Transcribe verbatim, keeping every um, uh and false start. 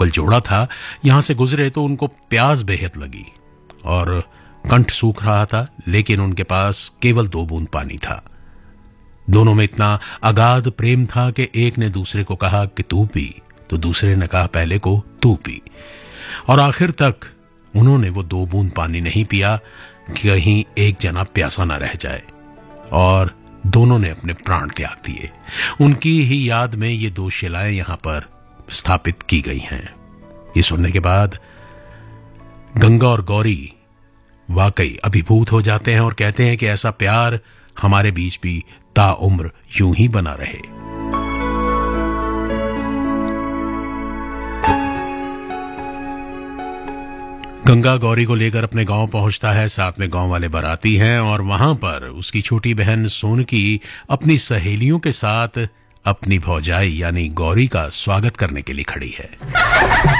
Couple जोड़ा था, यहां से गुजरे तो उनको प्यास बेहद लगी और कंठ सूख रहा था, लेकिन उनके पास केवल दो बूंद पानी था। दोनों में इतना अगाध प्रेम था कि एक ने दूसरे को कहा कि तू पी, तो दूसरे ने कहा पहले को तू पी, और आखिर तक उन्होंने वो दो बूंद पानी नहीं पिया कि कहीं एक जना प्यासा ना रह जाए, और दोनों ने अपने प्राण त्याग दिए। उनकी ही याद में ये दो शिलाएं यहां पर स्थापित की गई हैं। ये सुनने के बाद गंगा और गौरी वाकई अभिभूत हो जाते हैं और कहते हैं कि ऐसा प्यार हमारे बीच भी ताउम्र यूं ही बना रहे। गंगा गौरी को लेकर अपने गांव पहुंचता है, साथ में गांव वाले बाराती हैं, और वहां पर उसकी छोटी बहन सोनकी अपनी सहेलियों के साथ अपनी भौजाई यानी गौरी का स्वागत करने के लिए खड़ी है।